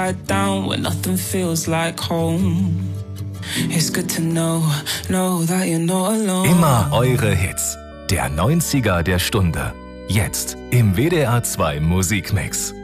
down when nothing feels like home. It's good to know that you're not alone. Immer eure Hits. Der 90er der Stunde. Jetzt im WDR 2 Musikmix.